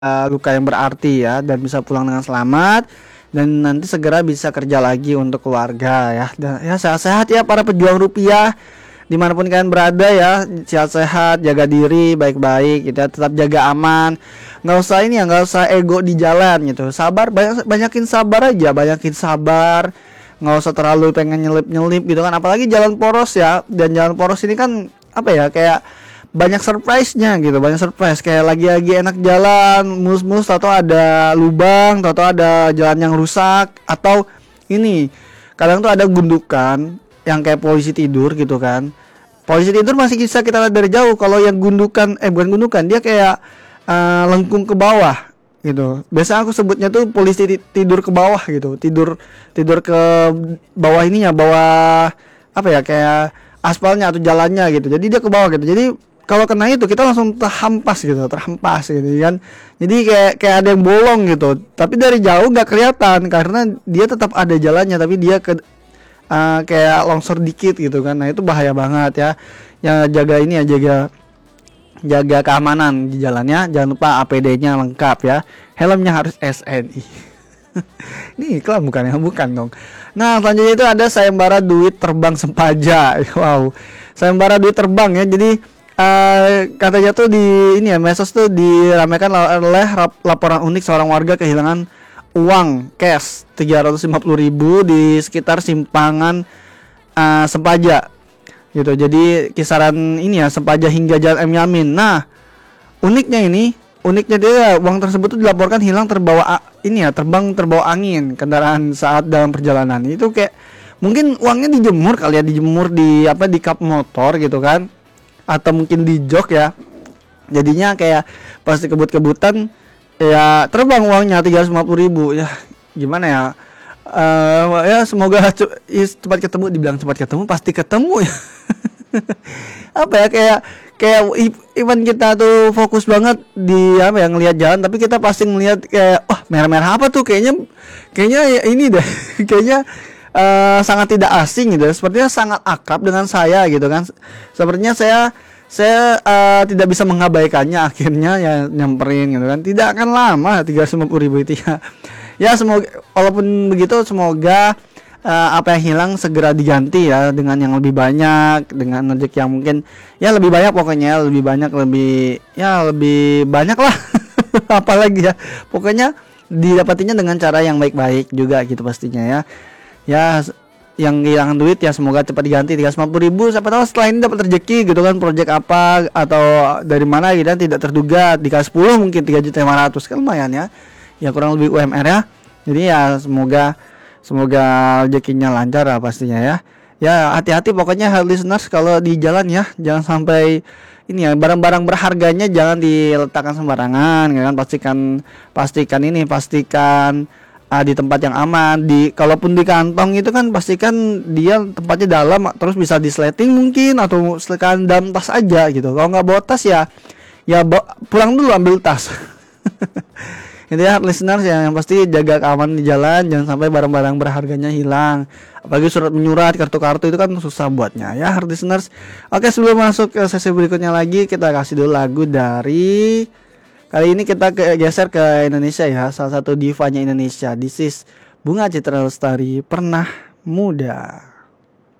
luka yang berarti ya, dan bisa pulang dengan selamat dan nanti segera bisa kerja lagi untuk keluarga ya. Dan ya sehat-sehat ya para pejuang rupiah dimanapun kalian berada ya, sehat-sehat, jaga diri baik-baik gitu ya, tetap jaga aman, nggak usah ini ya, nggak usah ego di jalan gitu, sabar, banyakin sabar aja, banyakin sabar, nggak usah terlalu pengen nyelip gitu kan, apalagi jalan poros ya, dan jalan poros ini kan apa ya, kayak banyak surprise-nya gitu, banyak surprise, kayak lagi enak jalan mulus-mulus atau ada lubang atau ada jalan yang rusak, atau ini kadang tuh ada gundukan yang kayak polisi tidur gitu kan. Polisi tidur masih bisa kita lihat dari jauh. Kalau yang gundukan, bukan gundukan, dia kayak lengkung ke bawah gitu. Biasa aku sebutnya tuh polisi tidur ke bawah gitu. Tidur ke bawah ininya, bawah apa ya, kayak aspalnya atau jalannya gitu. Jadi dia ke bawah gitu. Jadi kalau kena itu kita langsung terhempas gitu kan. Jadi kayak ada yang bolong gitu. Tapi dari jauh nggak kelihatan karena dia tetap ada jalannya, tapi dia kayak longsor dikit gitu kan. Nah itu bahaya banget ya. Yang jaga ini ya, jaga keamanan di jalannya. Jangan lupa APD-nya lengkap ya. Helmnya harus SNI. Ini iklan bukan ya? Bukan dong. Nah selanjutnya itu ada sayembara duit terbang Sempaja. Wow, sayembara duit terbang ya. Jadi katanya tuh di ini ya, medsos tuh diramaikan oleh laporan unik seorang warga kehilangan uang cash 350.000 di sekitar simpangan Sempaja gitu. Jadi kisaran ini ya, Sempaja hingga Jalan M Yamin. Nah uniknya dia uang tersebut tuh dilaporkan hilang terbang terbawa angin kendaraan saat dalam perjalanan. Itu kayak mungkin uangnya dijemur kali ya, dijemur di kap motor gitu kan, atau mungkin di jok ya, jadinya kayak pasti kebut-kebutan ya, terbang uangnya 350.000 ya. Gimana ya, ya semoga cepat ketemu. Dibilang cepat ketemu pasti ketemu ya. Apa ya, kayak even kita tuh fokus banget di ngelihat jalan, tapi kita pasti ngelihat kayak merah-merah apa tuh, kayaknya ya ini deh. Kayaknya sangat tidak asing gitu, sepertinya sangat akrab dengan saya gitu kan. Sepertinya saya tidak bisa mengabaikannya, akhirnya ya nyamperin gitu kan. Tidak akan lama 350.000 itu ya. Ya semoga, walaupun begitu semoga apa yang hilang segera diganti ya dengan yang lebih banyak, dengan rezeki yang mungkin ya lebih banyak, pokoknya lebih banyak lah. Apalagi ya, pokoknya didapatinya dengan cara yang baik-baik juga gitu pastinya ya. Ya yang kehilangan duit ya semoga cepat diganti 350.000, siapa tahu setelah ini dapat rezeki gitu kan, project apa atau dari mana gitu kan, tidak terduga dikasih 10 mungkin 3.500.000 kan, lumayan ya kurang lebih UMR ya. Jadi ya semoga rezekinya lancar lah pastinya ya. Ya hati-hati pokoknya listeners kalau di jalan ya, jangan sampai ini ya, barang-barang berharganya jangan diletakkan sembarangan ya kan. Pastikan di tempat yang aman. Kalaupun di kantong itu kan pastikan dia tempatnya dalam, terus bisa disleting mungkin, atau silakan dalam tas aja gitu. Kalau nggak bawa tas ya pulang dulu ambil tas. Itu ya listeners ya, yang pasti jaga keamanan di jalan, jangan sampai barang-barang berharganya hilang. Apalagi surat menyurat, kartu-kartu itu kan susah buatnya ya listeners. Oke, sebelum masuk ke sesi berikutnya lagi, kita kasih dulu lagu dari, kali ini kita geser ke Indonesia ya, salah satu divanya Indonesia. This is Bunga Citra Lestari, Pernah Muda.